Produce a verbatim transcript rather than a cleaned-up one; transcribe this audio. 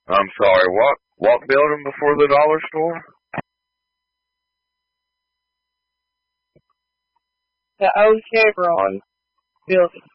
I'm sorry, what? What building before the dollar store? The old Chevron building.